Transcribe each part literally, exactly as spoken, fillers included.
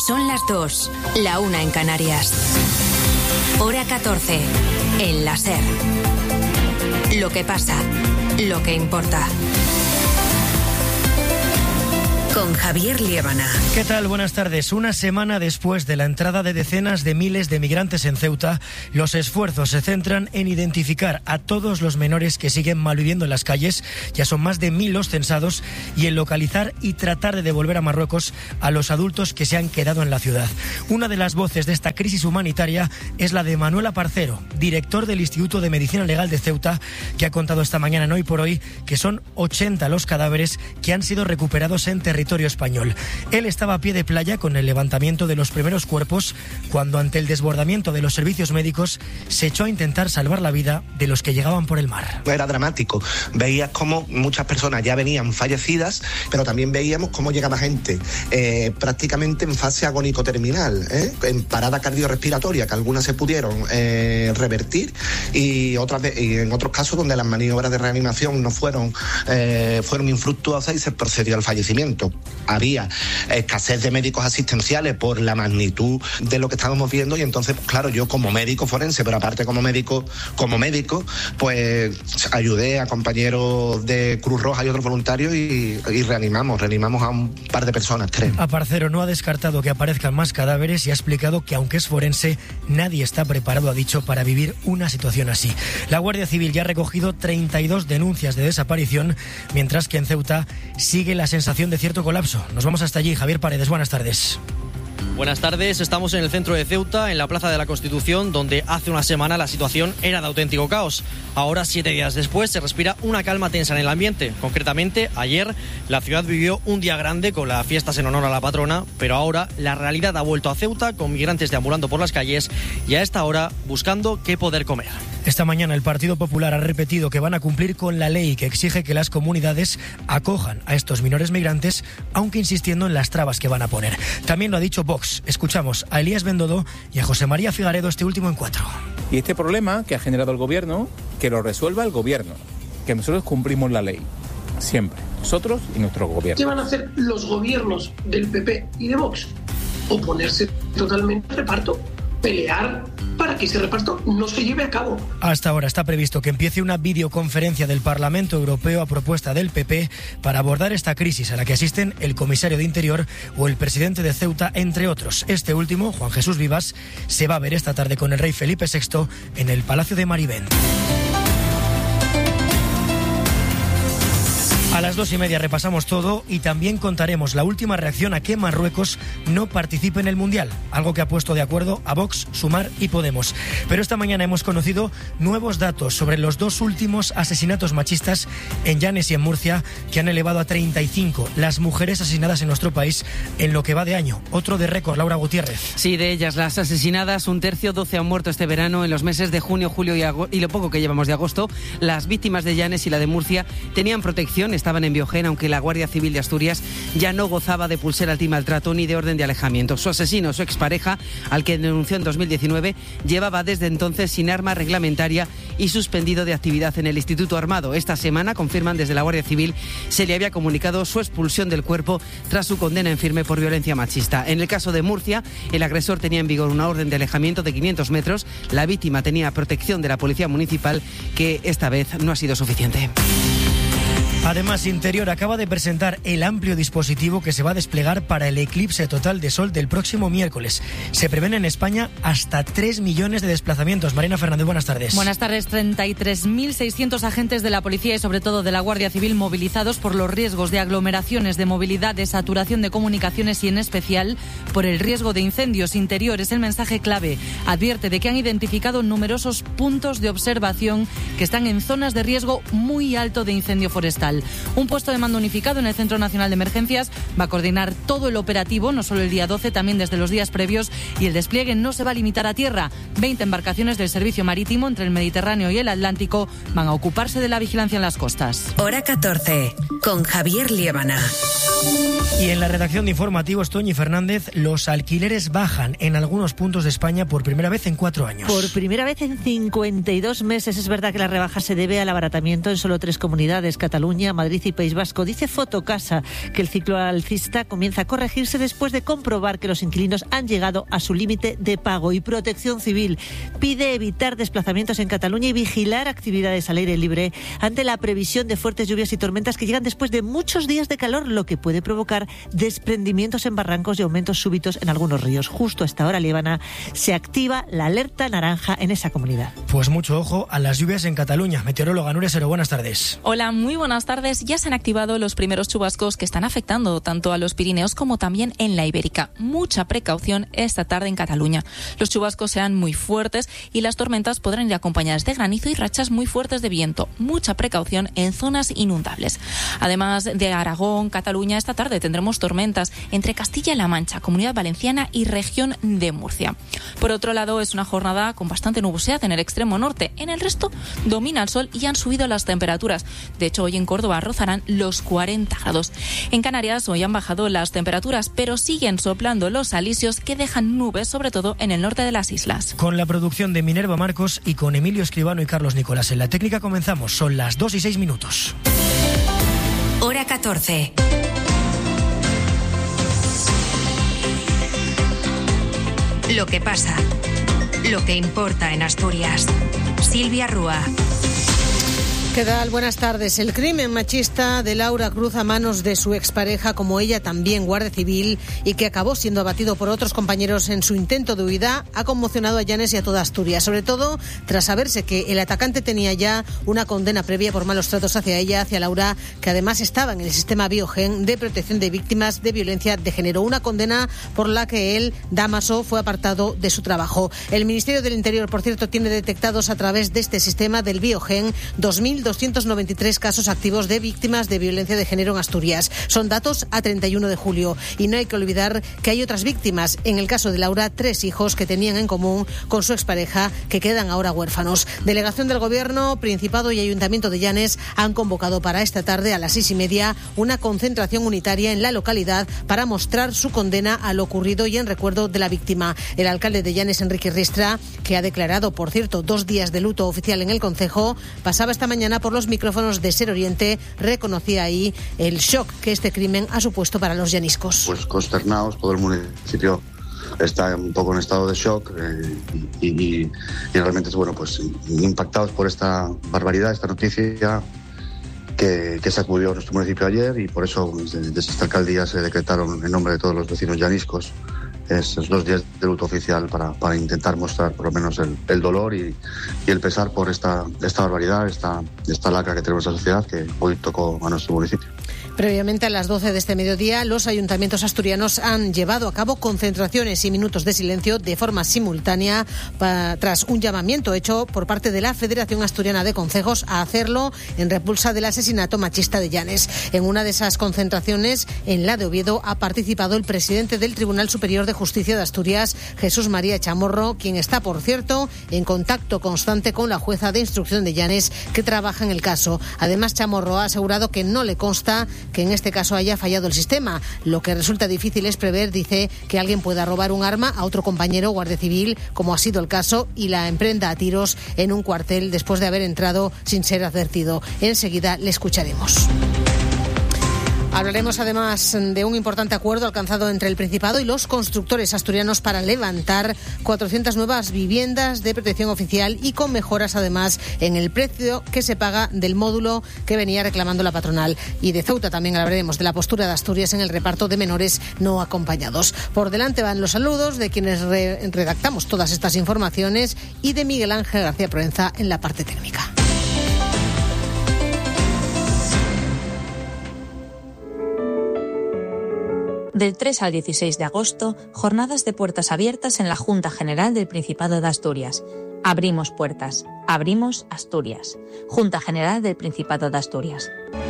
Son las dos, la una en Canarias. Hora catorce, en la SER. Lo que pasa, lo que importa. Con Javier Liébana. ¿Qué tal? Buenas tardes. Una semana después de la entrada de decenas de miles de migrantes en Ceuta, los esfuerzos se centran en identificar a todos los menores que siguen malviviendo en las calles, ya son más de mil los censados, y en localizar y tratar de devolver a Marruecos a los adultos que se han quedado en la ciudad. Una de las voces de esta crisis humanitaria es la de Manuel Aparcero, director del Instituto de Medicina Legal de Ceuta, que ha contado esta mañana en Hoy por Hoy que son ochenta los cadáveres que han sido recuperados en territorio español. Él estaba a pie de playa con el levantamiento de los primeros cuerpos cuando, ante el desbordamiento de los servicios médicos, se echó a intentar salvar la vida de los que llegaban por el mar. Era dramático. Veías cómo muchas personas ya venían fallecidas, pero también veíamos cómo llegaba gente eh, prácticamente en fase agónico-terminal, ¿eh? en parada cardiorrespiratoria, que algunas se pudieron eh, revertir y, otras de, y en otros casos donde las maniobras de reanimación no fueron, eh, fueron infructuosas y se procedió al fallecimiento. Había escasez de médicos asistenciales por la magnitud de lo que estábamos viendo y entonces, claro, yo como médico forense, pero aparte como médico, como médico, pues ayudé a compañeros de Cruz Roja y otros voluntarios y, y reanimamos, reanimamos a un par de personas, tres. Aparcero no ha descartado que aparezcan más cadáveres y ha explicado que, aunque es forense, nadie está preparado, ha dicho, para vivir una situación así. La Guardia Civil ya ha recogido treinta y dos denuncias de desaparición, mientras que en Ceuta sigue la sensación de cierto colapso. Nos vamos hasta allí. Javier Paredes, buenas tardes. Buenas tardes, estamos en el centro de Ceuta, en la Plaza de la Constitución, donde hace una semana la situación era de auténtico caos. Ahora, siete días después, se respira una calma tensa en el ambiente. Concretamente, ayer la ciudad vivió un día grande con las fiestas en honor a la patrona, pero ahora la realidad ha vuelto a Ceuta, con migrantes deambulando por las calles y a esta hora buscando qué poder comer. Esta mañana el Partido Popular ha repetido que van a cumplir con la ley que exige que las comunidades acojan a estos menores migrantes, aunque insistiendo en las trabas que van a poner. También lo ha dicho Vox. Escuchamos a Elías Bendodo y a José María Figaredo, este último en cuatro. Y este problema que ha generado el gobierno, que lo resuelva el gobierno, que nosotros cumplimos la ley, siempre, nosotros y nuestro gobierno. ¿Qué van a hacer los gobiernos del P P y de Vox? Oponerse totalmente al reparto, pelear para que ese reparto no se lleve a cabo. Hasta ahora está previsto que empiece una videoconferencia del Parlamento Europeo a propuesta del P P para abordar esta crisis, a la que asisten el comisario de Interior o el presidente de Ceuta, entre otros. Este último, Juan Jesús Vivas, se va a ver esta tarde con el rey Felipe sexto en el Palacio de Marivent. A las dos y media repasamos todo y también contaremos la última reacción a que Marruecos no participe en el Mundial, algo que ha puesto de acuerdo a Vox, Sumar y Podemos. Pero esta mañana hemos conocido nuevos datos sobre los dos últimos asesinatos machistas en Llanes y en Murcia, que han elevado a treinta y cinco las mujeres asesinadas en nuestro país en lo que va de año. Otro de récord, Laura Gutiérrez. Sí, de ellas las asesinadas, un tercio, doce han muerto este verano. En los meses de junio, julio y, ago- y lo poco que llevamos de agosto, las víctimas de Llanes y la de Murcia tenían protección, estaban en Biogén, aunque la Guardia Civil de Asturias ya no gozaba de pulsera antimaltrato ni de orden de alejamiento. Su asesino, su expareja, al que denunció en dos mil diecinueve, llevaba desde entonces sin arma reglamentaria y suspendido de actividad en el Instituto Armado. Esta semana, confirman desde la Guardia Civil, se le había comunicado su expulsión del cuerpo tras su condena en firme por violencia machista. En el caso de Murcia, el agresor tenía en vigor una orden de alejamiento de quinientos metros. La víctima tenía protección de la Policía Municipal, que esta vez no ha sido suficiente. Además, Interior acaba de presentar el amplio dispositivo que se va a desplegar para el eclipse total de sol del próximo miércoles. Se prevén en España hasta tres millones de desplazamientos. Marina Fernández, buenas tardes. Buenas tardes. treinta y tres mil seiscientos agentes de la Policía y sobre todo de la Guardia Civil movilizados por los riesgos de aglomeraciones, de movilidad, de saturación de comunicaciones y en especial por el riesgo de incendios. Interior es el mensaje clave. Advierte de que han identificado numerosos puntos de observación que están en zonas de riesgo muy alto de incendio forestal. Un puesto de mando unificado en el Centro Nacional de Emergencias va a coordinar todo el operativo, no solo el día doce, también desde los días previos, y el despliegue no se va a limitar a tierra. veinte embarcaciones del servicio marítimo entre el Mediterráneo y el Atlántico van a ocuparse de la vigilancia en las costas. Hora catorce, con Javier Liébana. Y en la redacción de informativos, Toñi Fernández, los alquileres bajan en algunos puntos de España por primera vez en cuatro años. Por primera vez en cincuenta y dos meses. Es verdad que la rebaja se debe al abaratamiento en solo tres comunidades, Cataluña, Cataluña, Madrid y País Vasco. Dice Fotocasa que el ciclo alcista comienza a corregirse después de comprobar que los inquilinos han llegado a su límite de pago. Y Protección Civil pide evitar desplazamientos en Cataluña y vigilar actividades al aire libre ante la previsión de fuertes lluvias y tormentas que llegan después de muchos días de calor, lo que puede provocar desprendimientos en barrancos y aumentos súbitos en algunos ríos. Justo a esta hora, Líbana, se activa la alerta naranja en esa comunidad. Pues mucho ojo a las lluvias en Cataluña. Meteoróloga Nuria Sero, buenas tardes. Hola, muy buenas tardes. Ya se han activado los primeros chubascos que están afectando tanto a los Pirineos como también en la Ibérica. Mucha precaución esta tarde en Cataluña. Los chubascos serán muy fuertes y las tormentas podrán ir acompañadas de granizo y rachas muy fuertes de viento. Mucha precaución en zonas inundables. Además de Aragón, Cataluña, esta tarde tendremos tormentas entre Castilla y La Mancha, Comunidad Valenciana y región de Murcia. Por otro lado, es una jornada con bastante nubosidad en el extremo norte. En el resto domina el sol y han subido las temperaturas. De hecho, hoy en Córdoba rozarán los cuarenta grados. En Canarias hoy han bajado las temperaturas, pero siguen soplando los alisios que dejan nubes, sobre todo en el norte de las islas. Con la producción de Minerva Marcos y con Emilio Escribano y Carlos Nicolás en la técnica comenzamos. Son las dos y seis minutos. Hora catorce. Lo que pasa, lo que importa en Asturias. Silvia Rúa. ¿Qué tal? Buenas tardes. El crimen machista de Laura Cruz a manos de su expareja, como ella también guardia civil, y que acabó siendo abatido por otros compañeros en su intento de huida, ha conmocionado a Llanes y a toda Asturias, sobre todo tras saberse que el atacante tenía ya una condena previa por malos tratos hacia ella, hacia Laura, que además estaba en el sistema Biogen de protección de víctimas de violencia de género, una condena por la que él, Damaso, fue apartado de su trabajo. El Ministerio del Interior, por cierto, tiene detectados a través de este sistema del Biogen dos mil doscientos noventa y tres casos activos de víctimas de violencia de género en Asturias. Son datos a treinta y uno de julio. Y no hay que olvidar que hay otras víctimas. En el caso de Laura, tres hijos que tenían en común con su expareja, que quedan ahora huérfanos. Delegación del Gobierno, Principado y Ayuntamiento de Llanes han convocado para esta tarde a las seis y media una concentración unitaria en la localidad para mostrar su condena a lo ocurrido y en recuerdo de la víctima. El alcalde de Llanes, Enrique Ristra, que ha declarado, por cierto, dos días de luto oficial en el concejo, pasaba esta mañana por los micrófonos de Ser Oriente, reconocía ahí el shock que este crimen ha supuesto para los llaniscos. Pues consternados, todo el municipio está un poco en estado de shock eh, y, y, y realmente bueno, pues impactados por esta barbaridad, esta noticia que, que sacudió nuestro municipio ayer, y por eso desde, desde esta alcaldía se decretaron en nombre de todos los vecinos llaniscos esos dos días de luto oficial para, para intentar mostrar por lo menos el, el dolor y, y el pesar por esta, esta barbaridad, esta, esta lacra que tenemos en la sociedad que hoy tocó a nuestro municipio. Previamente, a las doce de este mediodía, los ayuntamientos asturianos han llevado a cabo concentraciones y minutos de silencio de forma simultánea pa, tras un llamamiento hecho por parte de la Federación Asturiana de Concejos a hacerlo en repulsa del asesinato machista de Llanes. En una de esas concentraciones, en la de Oviedo, ha participado el presidente del Tribunal Superior de Justicia de Asturias, Jesús María Chamorro, quien está, por cierto, en contacto constante con la jueza de instrucción de Llanes que trabaja en el caso. Además, Chamorro ha asegurado que no le consta que en este caso haya fallado el sistema. Lo que resulta difícil es prever, dice, que alguien pueda robar un arma a otro compañero guardia civil, como ha sido el caso, y la emprenda a tiros en un cuartel después de haber entrado sin ser advertido. Enseguida le escucharemos. Hablaremos además de un importante acuerdo alcanzado entre el Principado y los constructores asturianos para levantar cuatrocientas nuevas viviendas de protección oficial y con mejoras además en el precio que se paga del módulo que venía reclamando la patronal. Y de Ceuta también hablaremos de la postura de Asturias en el reparto de menores no acompañados. Por delante van los saludos de quienes re- redactamos todas estas informaciones y de Miguel Ángel García Proenza en la parte técnica. Del tres al dieciséis de agosto, jornadas de puertas abiertas en la Junta General del Principado de Asturias. Abrimos puertas, abrimos Asturias. Junta General del Principado de Asturias.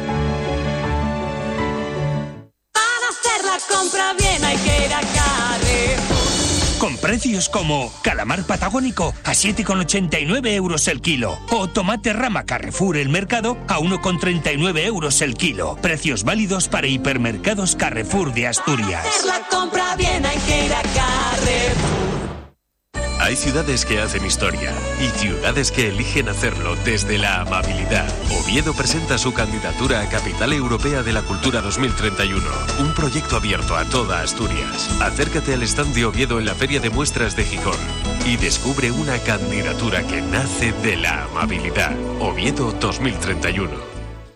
Para hacer la compra bien hay que ir a Carrefour. Con precios como calamar patagónico a siete con ochenta y nueve euros el kilo o tomate rama Carrefour El Mercado a uno con treinta y nueve euros el kilo. Precios válidos para hipermercados Carrefour de Asturias. Para hacer la compra bien hay que ir a Carrefour. Hay ciudades que hacen historia y ciudades que eligen hacerlo desde la amabilidad. Oviedo presenta su candidatura a Capital Europea de la Cultura dos mil treinta y uno, un proyecto abierto a toda Asturias. Acércate al stand de Oviedo en la Feria de Muestras de Gijón y descubre una candidatura que nace de la amabilidad. Oviedo dos mil treinta y uno.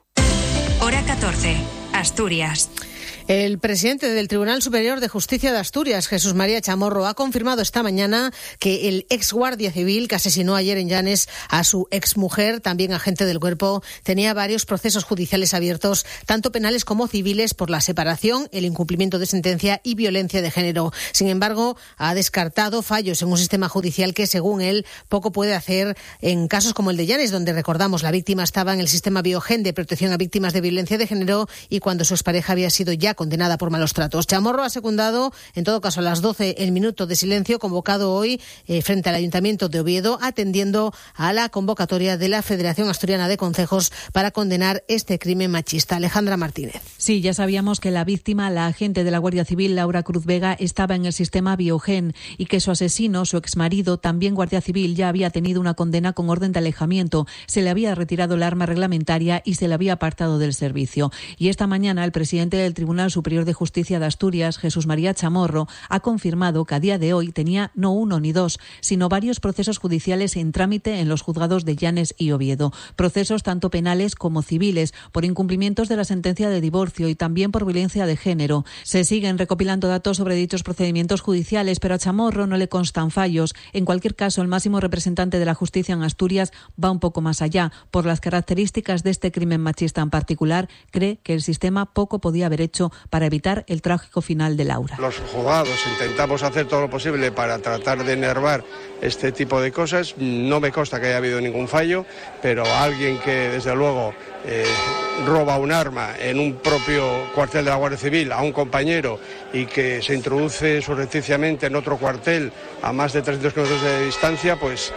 Hora catorce, Asturias. El presidente del Tribunal Superior de Justicia de Asturias, Jesús María Chamorro, ha confirmado esta mañana que el ex guardia civil que asesinó ayer en Llanes a su exmujer, también agente del cuerpo, tenía varios procesos judiciales abiertos, tanto penales como civiles, por la separación, el incumplimiento de sentencia y violencia de género. Sin embargo, ha descartado fallos en un sistema judicial que, según él, poco puede hacer en casos como el de Llanes, donde, recordamos, la víctima estaba en el sistema Biogen de protección a víctimas de violencia de género y cuando su expareja había sido ya condenada por malos tratos. Chamorro ha secundado, en todo caso, a las doce el minuto de silencio convocado hoy eh, frente al Ayuntamiento de Oviedo, atendiendo a la convocatoria de la Federación Asturiana de Concejos para condenar este crimen machista. Alejandra Martínez. Sí, ya sabíamos que la víctima, la agente de la Guardia Civil, Laura Cruz Vega, estaba en el sistema Biogen y que su asesino, su exmarido, también Guardia Civil, ya había tenido una condena con orden de alejamiento. Se le había retirado el arma reglamentaria y se le había apartado del servicio. Y esta mañana el presidente del Tribunal Superior de Justicia de Asturias, Jesús María Chamorro, ha confirmado que a día de hoy tenía no uno ni dos, sino varios procesos judiciales en trámite en los juzgados de Llanes y Oviedo. Procesos tanto penales como civiles, por incumplimientos de la sentencia de divorcio y también por violencia de género. Se siguen recopilando datos sobre dichos procedimientos judiciales, pero a Chamorro no le constan fallos. En cualquier caso, el máximo representante de la justicia en Asturias va un poco más allá. Por las características de este crimen machista en particular, cree que el sistema poco podía haber hecho para evitar el trágico final de Laura. Los juzgados intentamos hacer todo lo posible para tratar de enervar este tipo de cosas. No me consta que haya habido ningún fallo, pero alguien que desde luego eh, roba un arma en un propio cuartel de la Guardia Civil a un compañero y que se introduce surrepticiamente en otro cuartel a más de trescientos kilómetros de distancia, pues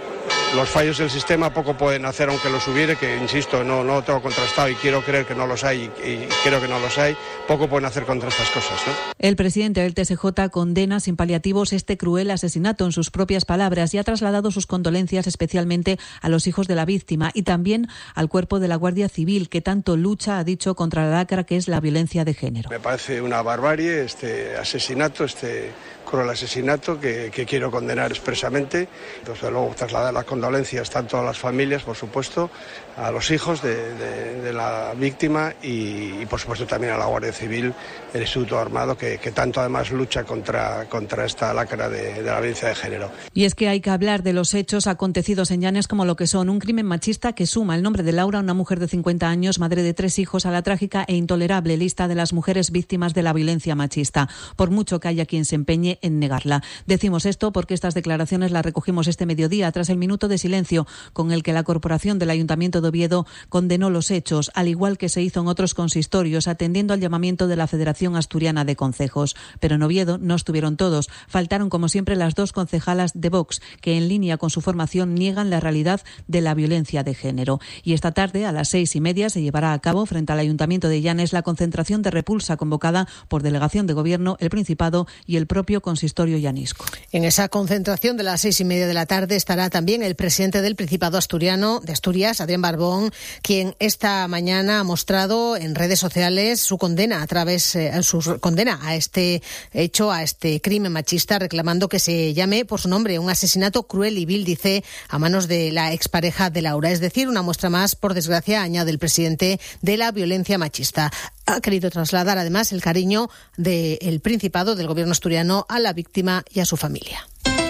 los fallos del sistema poco pueden hacer, aunque los hubiere, que insisto, no, no lo tengo contrastado y quiero creer que no los hay y, y creo que no los hay, poco pueden hacer contra estas cosas, ¿no? El presidente del T S J condena sin paliativos este cruel asesinato en sus propias palabras y ha trasladado sus condolencias especialmente a los hijos de la víctima y también al cuerpo de la Guardia Civil, que tanto lucha, ha dicho, contra la lacra que es la violencia de género. Me parece una barbarie este asesinato, este cruel asesinato que, que quiero condenar expresamente. Entonces, luego trasladar las condolencias tanto a las familias, por supuesto, a los hijos de, de, de la víctima y, y, por supuesto, también a la Guardia Civil, el Instituto Armado, que, que tanto además lucha contra, contra esta lacra de, de la violencia de género. Y es que hay que hablar de los hechos acontecidos en Llanes como lo que son: un crimen machista que suma el nombre de Laura, una mujer de cincuenta años, madre de tres hijos, a la trágica e intolerable lista de las mujeres víctimas de la violencia machista, por mucho que haya quien se empeñe en negarla. Decimos esto porque estas declaraciones las recogimos este mediodía tras el minuto de silencio con el que la Corporación del Ayuntamiento de Oviedo condenó los hechos, al igual que se hizo en otros consistorios, atendiendo al llamamiento de la Federación Asturiana de Concejos. Pero en Oviedo no estuvieron todos. Faltaron, como siempre, las dos concejalas de Vox, que en línea con su formación niegan la realidad de la violencia de género. Y esta tarde, a las seis y media, se llevará a cabo frente al Ayuntamiento de Llanes la concentración de repulsa convocada por Delegación de Gobierno, el Principado y el propio consistorio llanisco. En esa concentración de las seis y media de la tarde estará también el presidente del Principado asturiano de Asturias, Adrián Barbón, quien esta mañana ha mostrado en redes sociales su condena a través eh, su condena a este hecho, a este crimen machista, reclamando que se llame por su nombre, un asesinato cruel y vil, dice, a manos de la expareja de Laura. Es decir, una muestra más, por desgracia, añade el presidente, de la violencia machista. Ha querido trasladar además el cariño del Principado, del Gobierno asturiano, a la víctima y a su familia.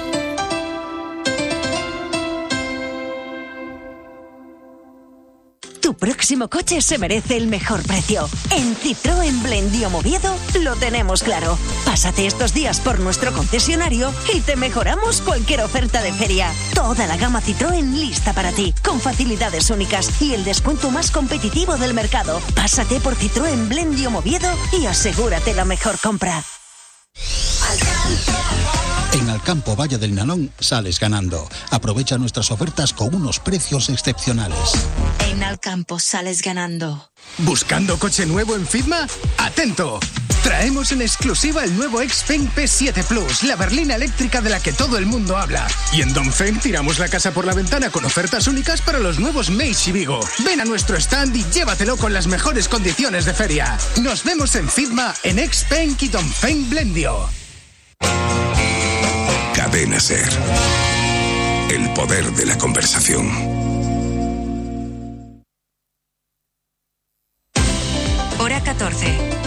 Tu próximo coche se merece el mejor precio. En Citroën Blendium Oviedo lo tenemos claro. Pásate estos días por nuestro concesionario y te mejoramos cualquier oferta de feria. Toda la gama Citroën lista para ti, con facilidades únicas y el descuento más competitivo del mercado. Pásate por Citroën Blendium Oviedo y asegúrate la mejor compra. En Alcampo Valle del Nalón sales ganando. Aprovecha nuestras ofertas con unos precios excepcionales. En Alcampo sales ganando. ¿Buscando coche nuevo en Fitma? ¡Atento! Traemos en exclusiva el nuevo Xpeng P siete Plus, la berlina eléctrica de la que todo el mundo habla. Y en Dongfeng tiramos la casa por la ventana con ofertas únicas para los nuevos Meizu y Vigo. Ven a nuestro stand y llévatelo con las mejores condiciones de feria. Nos vemos en Fitma, en Xpeng y Dongfeng Blendio. Cadena SER. El poder de la conversación. Hora catorce.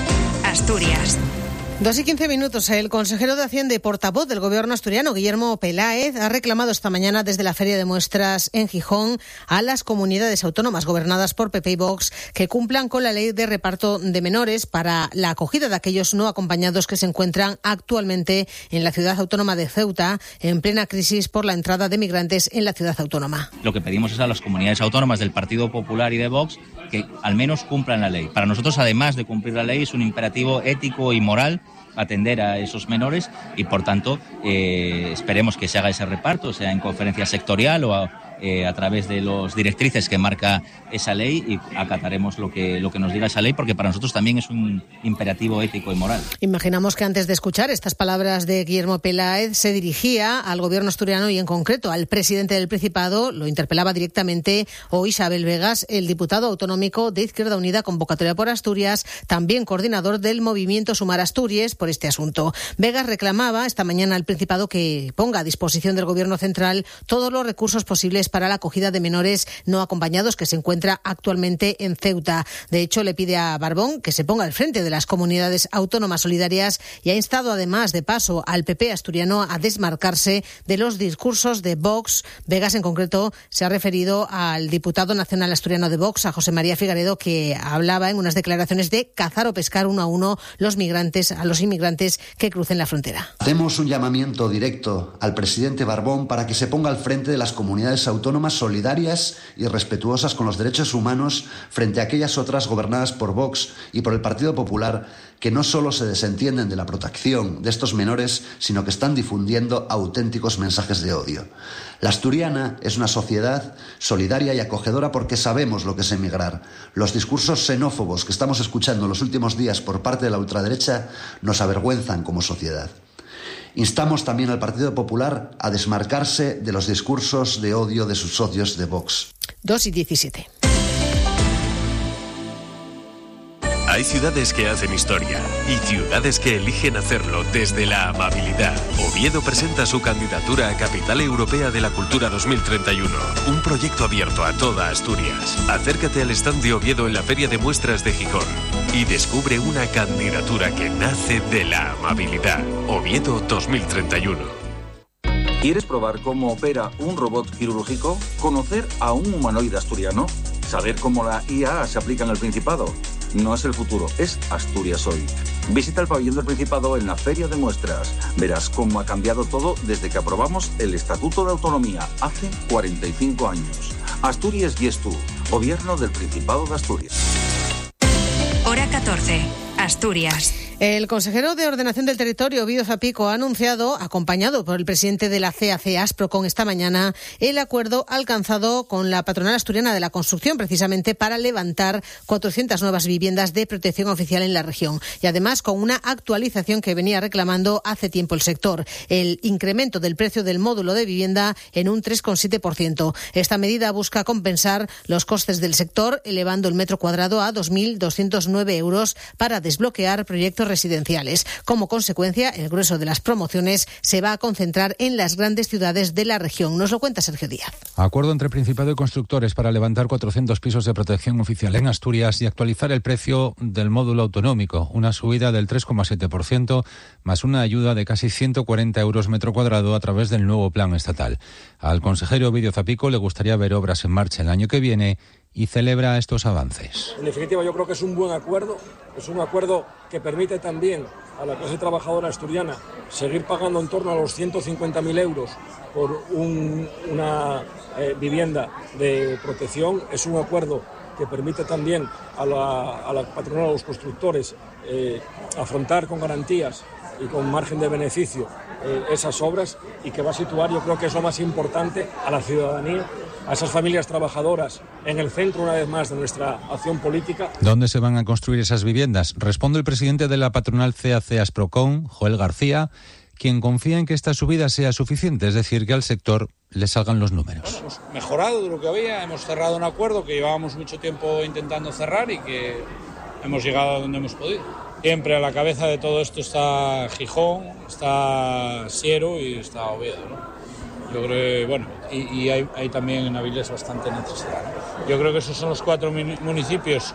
Asturias. Dos y quince minutos. El consejero de Hacienda y portavoz del gobierno asturiano, Guillermo Peláez, ha reclamado esta mañana desde la Feria de Muestras en Gijón a las comunidades autónomas gobernadas por P P y Vox que cumplan con la ley de reparto de menores para la acogida de aquellos no acompañados que se encuentran actualmente en la ciudad autónoma de Ceuta, en plena crisis por la entrada de migrantes en la ciudad autónoma. Lo que pedimos es a las comunidades autónomas del Partido Popular y de Vox que al menos cumplan la ley. Para nosotros, además de cumplir la ley, es un imperativo ético y moral atender a esos menores y, por tanto, eh, esperemos que se haga ese reparto, sea en conferencia sectorial o a, eh, a través de las directrices que marca esa ley, y acataremos lo que, lo que nos diga esa ley, porque para nosotros también es un imperativo ético y moral. Imaginamos que antes de escuchar estas palabras de Guillermo Peláez se dirigía al gobierno asturiano y en concreto al presidente del Principado. Lo interpelaba directamente o Isabel Vegas, el diputado autonómico de Izquierda Unida Convocatoria por Asturias, también coordinador del movimiento Sumar Asturias, por este asunto. Vegas reclamaba esta mañana al Principado que ponga a disposición del gobierno central todos los recursos posibles para la acogida de menores no acompañados que se encuentra actualmente en Ceuta. De hecho, le pide a Barbón que se ponga al frente de las comunidades autónomas solidarias y ha instado además de paso al P P asturiano a desmarcarse de los discursos de Vox. Vegas en concreto se ha referido al diputado nacional asturiano de Vox, a José María Figaredo, que hablaba en unas declaraciones de cazar o pescar uno a uno los migrantes, a los inmigrantes que crucen la frontera. Hacemos un llamamiento directo al presidente Barbón para que se ponga al frente de las comunidades autónomas solidarias y respetuosas con los derechos humanos frente a aquellas otras gobernadas por Vox y por el Partido Popular que no solo se desentienden de la protección de estos menores, sino que están difundiendo auténticos mensajes de odio. La asturiana es una sociedad solidaria y acogedora porque sabemos lo que es emigrar. Los discursos xenófobos que estamos escuchando en los últimos días por parte de la ultraderecha nos avergüenzan como sociedad. Instamos también al Partido Popular a desmarcarse de los discursos de odio de sus socios de Vox. dos y diecisiete. Hay ciudades que hacen historia y ciudades que eligen hacerlo desde la amabilidad. Oviedo presenta su candidatura a Capital Europea de la Cultura dos mil treinta y uno, un proyecto abierto a toda Asturias. Acércate al stand de Oviedo en la Feria de Muestras de Gijón y descubre una candidatura que nace de la amabilidad. Oviedo dos mil treinta y uno. ¿Quieres probar cómo opera un robot quirúrgico? ¿Conocer a un humanoide asturiano? ¿Saber cómo la I A se aplica en el Principado? No es el futuro, es Asturias hoy. Visita el pabellón del Principado en la Feria de Muestras. Verás cómo ha cambiado todo desde que aprobamos el Estatuto de Autonomía hace cuarenta y cinco años. Asturias y es tú, Gobierno del Principado de Asturias. Hora catorce. Asturias. El consejero de Ordenación del Territorio, Ovidio Zapico, ha anunciado, acompañado por el presidente de la C A C, Asprocon, esta mañana, el acuerdo alcanzado con la patronal asturiana de la construcción, precisamente para levantar cuatrocientas nuevas viviendas de protección oficial en la región. Y además con una actualización que venía reclamando hace tiempo el sector, el incremento del precio del módulo de vivienda en un tres coma siete por ciento. Esta medida busca compensar los costes del sector, elevando el metro cuadrado a dos mil doscientos nueve euros para desbloquear proyectos residenciales. Como consecuencia, el grueso de las promociones se va a concentrar en las grandes ciudades de la región. Nos lo cuenta Sergio Díaz. Acuerdo entre Principado y constructores para levantar cuatrocientos pisos de protección oficial en Asturias y actualizar el precio del módulo autonómico, una subida del tres coma siete por ciento, más una ayuda de casi ciento cuarenta euros metro cuadrado a través del nuevo plan estatal. Al consejero Ovidio Zapico le gustaría ver obras en marcha el año que viene y celebra estos avances. En definitiva, yo creo que es un buen acuerdo, es un acuerdo que permite también a la clase trabajadora asturiana seguir pagando en torno a los ciento cincuenta mil euros por un, una eh, vivienda de protección. Es un acuerdo que permite también a la, a la patronal, a los constructores, eh, afrontar con garantías y con margen de beneficio eh, esas obras, y que va a situar, yo creo que es lo más importante, a la ciudadanía a esas familias trabajadoras en el centro una vez más de nuestra acción política. ¿Dónde se van a construir esas viviendas? Responde el presidente de la patronal C A C Asprocon, Joel García, quien confía en que esta subida sea suficiente, es decir, que al sector le salgan los números. Bueno, hemos mejorado de lo que había, hemos cerrado un acuerdo que llevábamos mucho tiempo intentando cerrar y que hemos llegado a donde hemos podido. Siempre a la cabeza de todo esto está Gijón, está Siero y está Oviedo, ¿no? Yo creo que, bueno, y, y hay, hay también en Avilés bastante necesidad, ¿no? Yo creo que esos son los cuatro municipios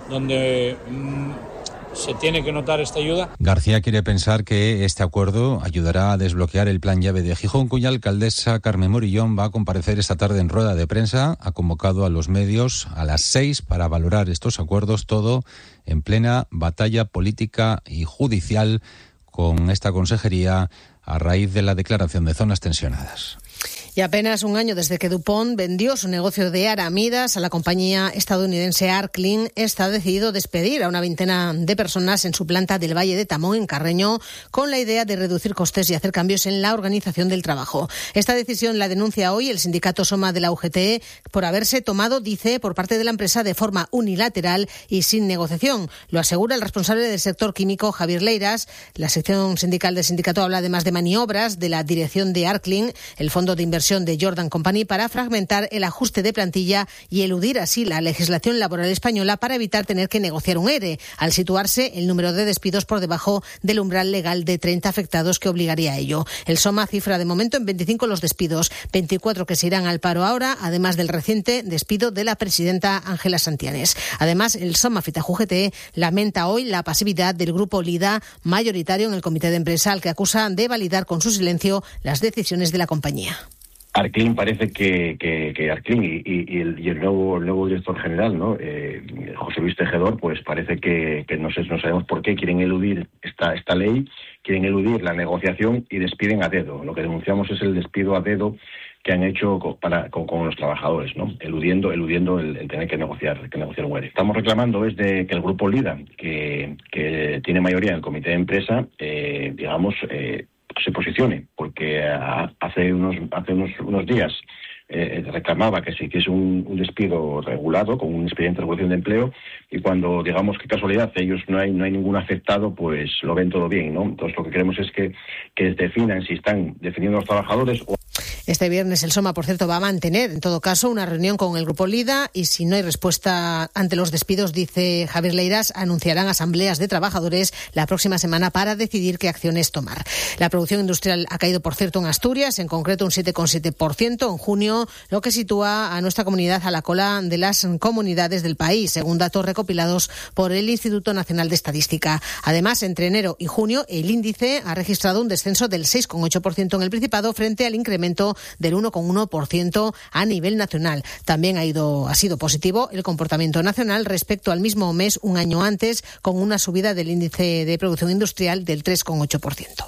donde mmm, se tiene que notar esta ayuda. García quiere pensar que este acuerdo ayudará a desbloquear el plan llave de Gijón, cuya alcaldesa Carmen Morillón va a comparecer esta tarde en rueda de prensa. Ha convocado a los medios a las seis para valorar estos acuerdos, todo en plena batalla política y judicial con esta consejería a raíz de la declaración de zonas tensionadas. Y apenas un año desde que DuPont vendió su negocio de aramidas a la compañía estadounidense Arklin, está decidido despedir a una veintena de personas en su planta del Valle de Tamón, en Carreño, con la idea de reducir costes y hacer cambios en la organización del trabajo. Esta decisión la denuncia hoy el sindicato SOMA de la U G T por haberse tomado, dice, por parte de la empresa de forma unilateral y sin negociación. Lo asegura el responsable del sector químico, Javier Leiras. La sección sindical del sindicato habla además de maniobras de la dirección de Arklin, el fondo de inversión de Jordan Company, para fragmentar el ajuste de plantilla y eludir así la legislación laboral española para evitar tener que negociar un ERE, al situarse el número de despidos por debajo del umbral legal de treinta afectados que obligaría a ello. El SOMA cifra de momento en veinticinco los despidos, veinticuatro que se irán al paro ahora, además del reciente despido de la presidenta Ángela Santianes. Además, el SOMA Fitajú G T lamenta hoy la pasividad del grupo Lida, mayoritario en el comité de empresa, al que acusa de validar con su silencio las decisiones de la compañía. Arklin parece que, que, que Arklin y, y, y, el, y el nuevo el nuevo director general, ¿no? Eh, José Luis Tejedor, pues parece que, que no sé, no sabemos por qué quieren eludir esta esta ley, quieren eludir la negociación y despiden a dedo. Lo que denunciamos es el despido a dedo que han hecho con, para, con, con los trabajadores, ¿no? Eludiendo, eludiendo el, el tener que negociar, que negociar un E R E. Estamos reclamando es de que el grupo Lida, que, que tiene mayoría en el comité de empresa, eh, digamos, eh, se posicione, porque hace unos hace unos, unos días eh, reclamaba que se hiciese un, un despido regulado con un expediente de regulación de empleo, y cuando, digamos, qué casualidad, ellos no hay no hay ningún afectado, pues lo ven todo bien, ¿no? Entonces lo que queremos es que, que definan si están defendiendo a los trabajadores o... Este viernes el SOMA, por cierto, va a mantener, en todo caso, una reunión con el Grupo Lida, y si no hay respuesta ante los despidos, dice Javier Leiras, anunciarán asambleas de trabajadores la próxima semana para decidir qué acciones tomar. La producción industrial ha caído, por cierto, en Asturias, en concreto un siete coma siete por ciento en junio, lo que sitúa a nuestra comunidad a la cola de las comunidades del país, según datos recopilados por el Instituto Nacional de Estadística. Además, entre enero y junio, el índice ha registrado un descenso del seis coma ocho por ciento en el Principado frente al incremento del uno coma uno por ciento a nivel nacional. También ha ido ha sido positivo el comportamiento nacional respecto al mismo mes un año antes, con una subida del índice de producción industrial del tres coma ocho por ciento.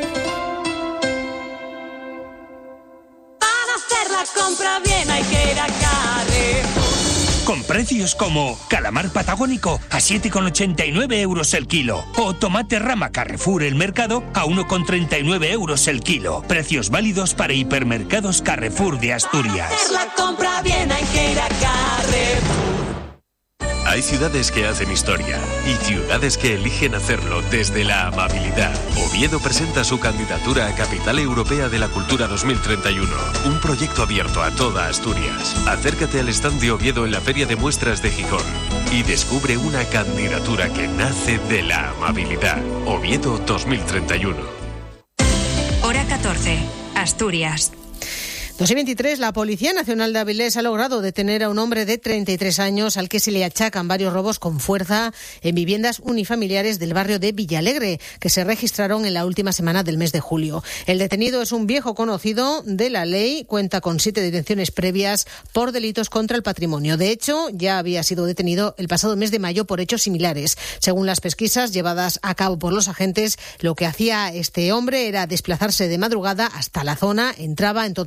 Para hacer la compra bien hay que ir a Carrefour. Con precios como calamar patagónico a siete coma ochenta y nueve euros el kilo o tomate rama Carrefour El Mercado a uno coma treinta y nueve euros el kilo. Precios válidos para hipermercados Carrefour de Asturias. Para hacer la compra bien hay que ir a Carrefour. Hay ciudades que hacen historia y ciudades que eligen hacerlo desde la amabilidad. Oviedo presenta su candidatura a Capital Europea de la Cultura dos mil treinta y uno, un proyecto abierto a toda Asturias. Acércate al stand de Oviedo en la Feria de Muestras de Gijón y descubre una candidatura que nace de la amabilidad. Oviedo dos mil treinta y uno. Hora catorce, Asturias. dos y veintitrés, la Policía Nacional de Avilés ha logrado detener a un hombre de treinta y tres años al que se le achacan varios robos con fuerza en viviendas unifamiliares del barrio de Villalegre, que se registraron en la última semana del mes de julio. El detenido es un viejo conocido de la ley, cuenta con siete detenciones previas por delitos contra el patrimonio. De hecho, ya había sido detenido el pasado mes de mayo por hechos similares. Según las pesquisas llevadas a cabo por los agentes, lo que hacía este hombre era desplazarse de madrugada hasta la zona, entraba entonces a las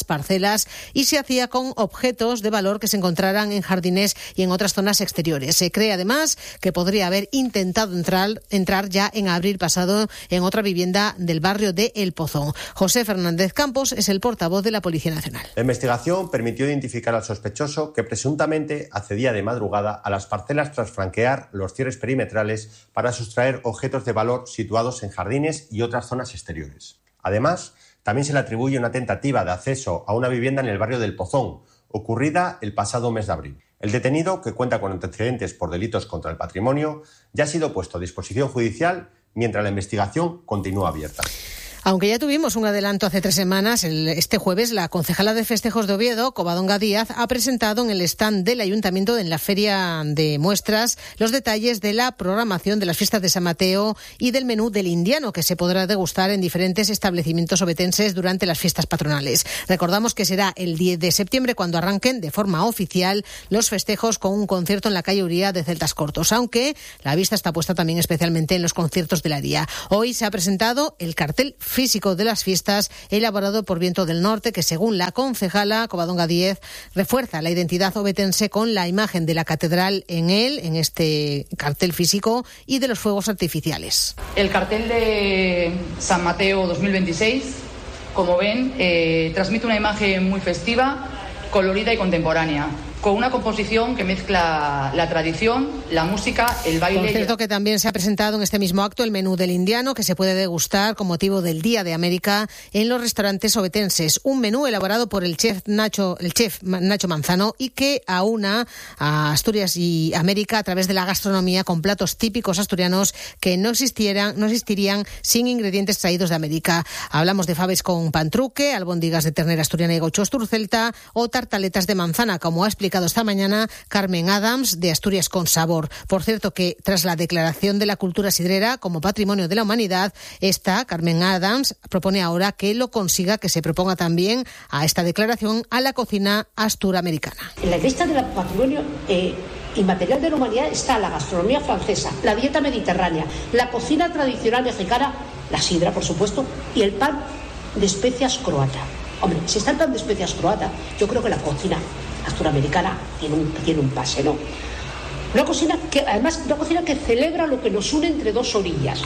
parcelas y se hacía con objetos de valor que se encontraran en jardines y en otras zonas exteriores. Se cree además que podría haber intentado entrar, entrar ya en abril pasado en otra vivienda del barrio de El Pozón. José Fernández Campos es el portavoz de la Policía Nacional. La investigación permitió identificar al sospechoso que presuntamente accedía de madrugada a las parcelas tras franquear los cierres perimetrales para sustraer objetos de valor situados en jardines y otras zonas exteriores. Además, también se le atribuye una tentativa de acceso a una vivienda en el barrio del Pozón, ocurrida el pasado mes de abril. El detenido, que cuenta con antecedentes por delitos contra el patrimonio, ya ha sido puesto a disposición judicial mientras la investigación continúa abierta. Aunque ya tuvimos un adelanto hace tres semanas, el, este jueves la concejala de festejos de Oviedo, Covadonga Díaz, ha presentado en el stand del Ayuntamiento en la Feria de Muestras los detalles de la programación de las fiestas de San Mateo y del menú del Indiano, que se podrá degustar en diferentes establecimientos ovetenses durante las fiestas patronales. Recordamos que será el diez de septiembre cuando arranquen de forma oficial los festejos con un concierto en la calle Uría de Celtas Cortos, aunque la vista está puesta también especialmente en los conciertos de la día. Hoy se ha presentado el cartel físico de las fiestas elaborado por Viento del Norte, que según la concejala Covadonga Díez refuerza la identidad ovetense con la imagen de la catedral en él, en este cartel físico, y de los fuegos artificiales. El cartel de San Mateo dos mil veintiséis, como ven, eh, transmite una imagen muy festiva, colorida y contemporánea, con una composición que mezcla la tradición, la música, el baile. Por cierto, que también se ha presentado en este mismo acto el menú del Indiano, que se puede degustar con motivo del Día de América en los restaurantes ovetenses. Un menú elaborado por el chef Nacho, el chef Nacho Manzano, y que aúna a Asturias y América a través de la gastronomía con platos típicos asturianos que no existieran, no existirían sin ingredientes traídos de América. Hablamos de faves con pantruque, albóndigas de ternera asturiana y gaucho asturcelta o tartaletas de manzana, como ha explicado esta mañana Carmen Adams de Asturias con Sabor. Por cierto, que tras la declaración de la cultura sidrera como Patrimonio de la Humanidad, esta, Carmen Adams, propone ahora que lo consiga, que se proponga también a esta declaración a la cocina asturamericana. En la lista del patrimonio eh, inmaterial de la humanidad está la gastronomía francesa, la dieta mediterránea, la cocina tradicional mexicana, la sidra, por supuesto, y el pan de especias croata. Hombre, si está el pan de especias croata, yo creo que la cocina asturamericana tiene un, tiene un pase, ¿no? Una cocina que, además, una cocina que celebra lo que nos une entre dos orillas.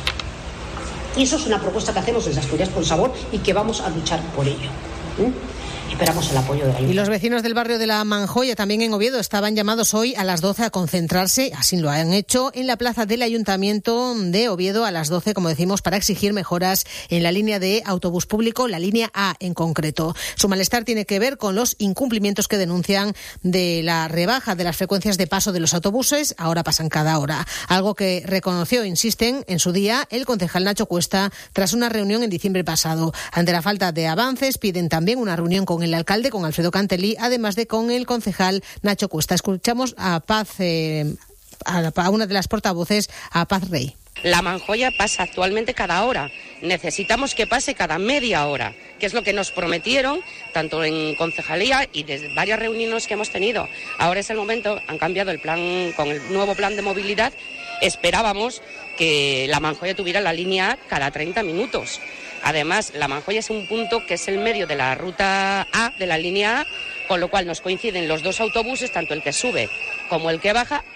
Y eso es una propuesta que hacemos desde Asturias con Sabor y que vamos a luchar por ello. ¿Mm? Esperamos el apoyo de la Ayuntamiento. Y los vecinos del barrio de la Manjoya, también en Oviedo, estaban llamados hoy a las doce a concentrarse, así lo han hecho, en la plaza del Ayuntamiento de Oviedo a las doce, como decimos, para exigir mejoras en la línea de autobús público, la línea A en concreto. Su malestar tiene que ver con los incumplimientos que denuncian de la rebaja de las frecuencias de paso de los autobuses, ahora pasan cada hora. Algo que reconoció, insisten, en su día el concejal Nacho Cuesta tras una reunión en diciembre pasado. Ante la falta de avances, piden también una reunión con el alcalde, con Alfredo Cantelí, además de con el concejal Nacho Cuesta. Escuchamos a Paz, eh, a, a una de las portavoces, a Paz Rey. La Manjoya pasa actualmente cada hora. Necesitamos que pase cada media hora, que es lo que nos prometieron, tanto en concejalía y desde varias reuniones que hemos tenido. Ahora es el momento, han cambiado el plan, con el nuevo plan de movilidad, esperábamos que la Manjoya tuviera la línea A cada treinta minutos. Además, la Manjoya es un punto que es el medio de la ruta A, de la línea A, con lo cual nos coinciden los dos autobuses, tanto el que sube como el que baja.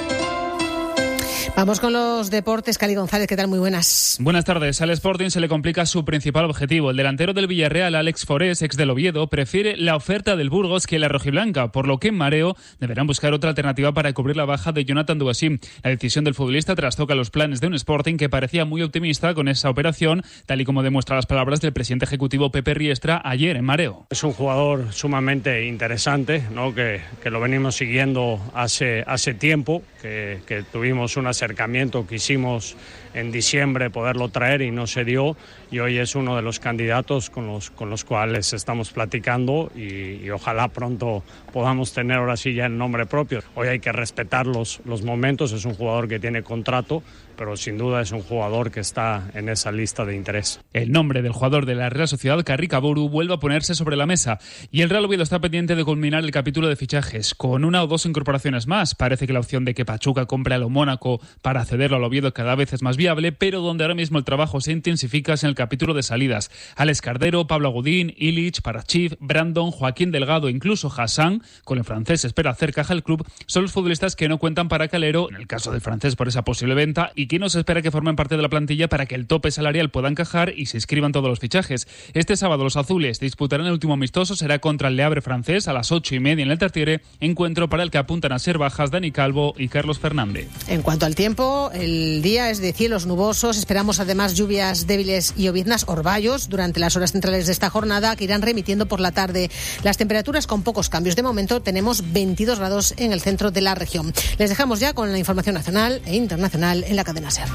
Vamos con los deportes. Cali González, ¿qué tal? Muy buenas. Buenas tardes. Al Sporting se le complica su principal objetivo. El delantero del Villarreal, Alex Forés, ex del Oviedo, prefiere la oferta del Burgos que la rojiblanca, por lo que en mareo deberán buscar otra alternativa para cubrir la baja de Jonathan Duasim. La decisión del futbolista trastoca los planes de un Sporting que parecía muy optimista con esa operación, tal y como demuestra las palabras del presidente ejecutivo Pepe Riestra ayer en mareo. Es un jugador sumamente interesante, ¿no? que, que lo venimos siguiendo hace, hace tiempo, que, que tuvimos una acercamiento, quisimos en diciembre poderlo traer y no se dio, y hoy es uno de los candidatos con los, con los cuales estamos platicando y, y ojalá pronto podamos tener ahora sí ya el nombre propio. Hoy hay que respetar los, los momentos, es un jugador que tiene contrato, pero sin duda es un jugador que está en esa lista de interés. El nombre del jugador de la Real Sociedad, Carricaburu, vuelve a ponerse sobre la mesa y el Real Oviedo está pendiente de culminar el capítulo de fichajes con una o dos incorporaciones más. Parece que la opción de que Pachuca compre a lo Mónaco para cederlo al Oviedo cada vez es más viable. fiable, pero donde ahora mismo el trabajo se intensifica es en el capítulo de salidas. Alex Cardero, Pablo Agudín, Illich, Parachiv, Brandon, Joaquín Delgado, incluso Hassan, con el francés espera hacer caja el club, son los futbolistas que no cuentan para Calero, en el caso del francés por esa posible venta, y que no se espera que formen parte de la plantilla para que el tope salarial pueda encajar y se inscriban todos los fichajes. Este sábado los azules disputarán el último amistoso, será contra el Le Havre francés a las ocho y media en el Tartiere, encuentro para el que apuntan a ser bajas Dani Calvo y Carlos Fernández. En cuanto al tiempo, el día es de cielos nubosos, esperamos además lluvias débiles y lloviznas orvallos durante las horas centrales de esta jornada que irán remitiendo por la tarde. Las temperaturas con pocos cambios. De momento tenemos veintidós grados en el centro de la región. Les dejamos ya con la información nacional e internacional en la cadena SER.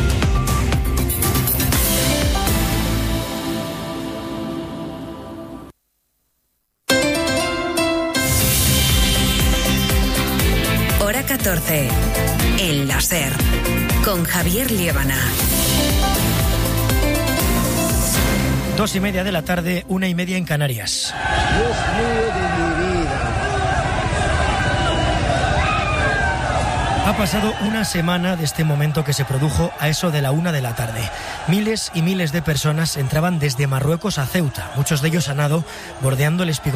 Hora catorce, en la SER, con Javier Liébana. Dos y media de la tarde, una y media en Canarias. Dios mío de mi vida. Ha pasado una semana de este momento que se produjo a eso de la una de la tarde. Miles y miles de personas entraban desde Marruecos a Ceuta, muchos de ellos a nado, bordeando el espigón